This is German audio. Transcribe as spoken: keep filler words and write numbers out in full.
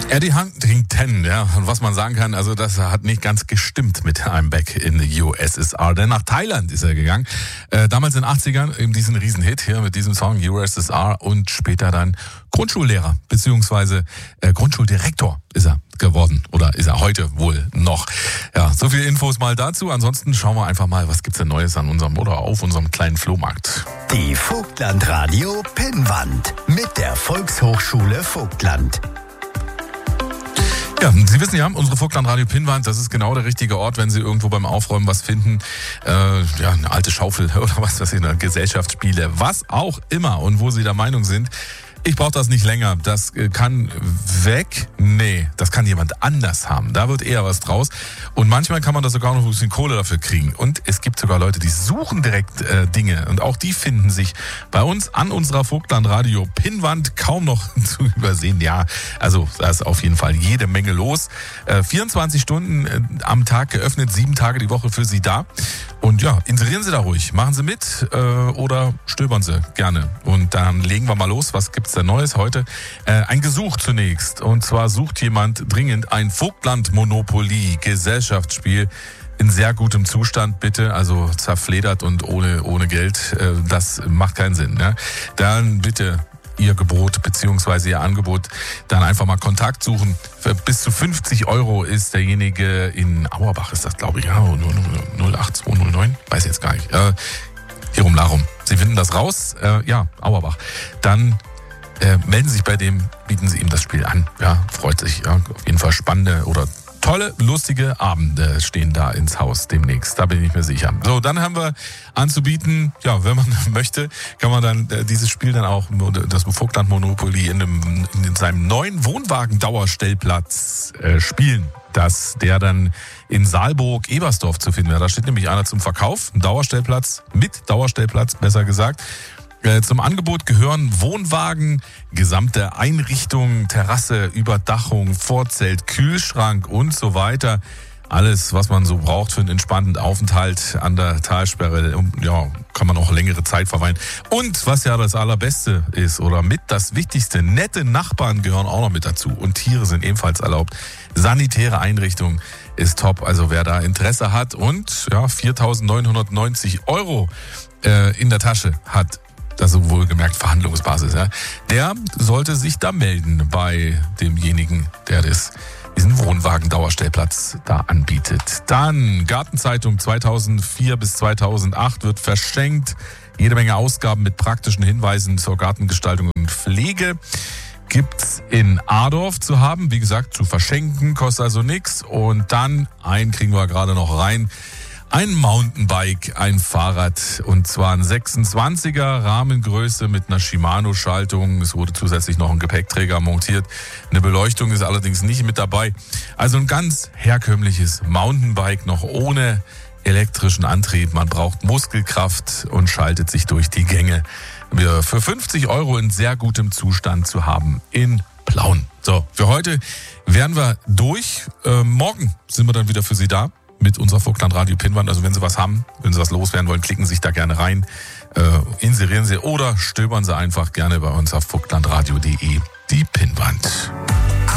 Eddie Huntington, ja, und was man sagen kann, also das hat nicht ganz gestimmt mit I'm Back in the U S S R, denn nach Thailand ist er gegangen, äh, damals in den achtzigern, eben diesen Riesenhit hier mit diesem Song U S S R und später dann Grundschullehrer, beziehungsweise äh, Grundschuldirektor ist er geworden oder ist er heute wohl noch. Ja, so viele Infos mal dazu, ansonsten schauen wir einfach mal, was gibt's denn Neues an unserem oder auf unserem kleinen Flohmarkt. Die Vogtland-Radio Pinnwand mit der Volkshochschule Vogtland. Ja, Sie wissen ja, unsere Vogtland-Radio Pinnwand, das ist genau der richtige Ort, wenn Sie irgendwo beim Aufräumen was finden. Äh, ja, eine alte Schaufel oder was, was in der Gesellschaftsspiele, was auch immer und wo Sie der Meinung sind, ich brauche das nicht länger, das kann weg. Nee, das kann jemand anders haben. Da wird eher was draus. Und manchmal kann man da sogar noch ein bisschen Kohle dafür kriegen. Und es gibt sogar Leute, die suchen direkt äh, Dinge. Und auch die finden sich bei uns an unserer Vogtland-Radio Pinnwand kaum noch zu übersehen. Ja, also da ist auf jeden Fall jede Menge los. Äh, vierundzwanzig Stunden äh, am Tag geöffnet, sieben Tage die Woche für Sie da. Und ja, inserieren Sie da ruhig. Machen Sie mit äh, oder stöbern Sie gerne. Und dann legen wir mal los. Was gibt's denn Neues heute? Äh, ein Gesuch zunächst. Und zwar sucht jemand dringend ein Vogtland-Monopoly-Gesellschaftsspiel in sehr gutem Zustand, bitte. Also zerfledert und ohne, ohne Geld. Äh, das macht keinen Sinn. Ne? Dann bitte Ihr Gebot bzw. Ihr Angebot, dann einfach mal Kontakt suchen. Für bis zu fünfzig Euro ist derjenige in Auerbach, ist das glaube ich, ja, null acht zwei null neun, weiß jetzt gar nicht. Äh, hierum, larum. Sie finden das raus, äh, ja, Auerbach. Dann äh, melden Sie sich bei dem, bieten Sie ihm das Spiel an. Ja, freut sich. Ja, auf jeden Fall spannende oder tolle, lustige Abende stehen da ins Haus demnächst, da bin ich mir sicher. So, dann haben wir anzubieten, ja, wenn man möchte, kann man dann äh, dieses Spiel dann auch, das Vogtland Monopoly in, einem, in seinem neuen Wohnwagen-Dauerstellplatz äh, spielen. Dass der dann in Saalburg-Ebersdorf zu finden wäre. Da steht nämlich einer zum Verkauf, ein Dauerstellplatz, mit Dauerstellplatz, besser gesagt. Zum Angebot gehören Wohnwagen, gesamte Einrichtung, Terrasse, Überdachung, Vorzelt, Kühlschrank und so weiter. Alles, was man so braucht für einen entspannten Aufenthalt an der Talsperre. Ja, kann man auch längere Zeit verweilen. Und was ja das Allerbeste ist oder mit das Wichtigste, nette Nachbarn gehören auch noch mit dazu. Und Tiere sind ebenfalls erlaubt. Sanitäre Einrichtung ist top. Also wer da Interesse hat und ja viertausendneunhundertneunzig Euro äh, in der Tasche hat, das ist wohlgemerkt Verhandlungsbasis, ja, der sollte sich da melden bei demjenigen, der das, diesen Wohnwagen-Dauerstellplatz da anbietet. Dann Gartenzeitung zweitausendvier bis zweitausendacht wird verschenkt. Jede Menge Ausgaben mit praktischen Hinweisen zur Gartengestaltung und Pflege gibt's in Adorf zu haben. Wie gesagt, zu verschenken, kostet also nichts. Und dann, einen kriegen wir gerade noch rein, ein Mountainbike, ein Fahrrad und zwar ein sechsundzwanziger Rahmengröße mit einer Shimano-Schaltung. Es wurde zusätzlich noch ein Gepäckträger montiert. Eine Beleuchtung ist allerdings nicht mit dabei. Also ein ganz herkömmliches Mountainbike, noch ohne elektrischen Antrieb. Man braucht Muskelkraft und schaltet sich durch die Gänge. Für fünfzig Euro in sehr gutem Zustand zu haben in Plauen. So, für heute wären wir durch. Äh, morgen sind wir dann wieder für Sie da mit unserer Vogtland-Radio Pinnwand. Also wenn Sie was haben, wenn Sie was loswerden wollen, klicken Sie sich da gerne rein, äh, inserieren Sie oder stöbern Sie einfach gerne bei uns auf vogtlandradio punkt de die Pinnwand.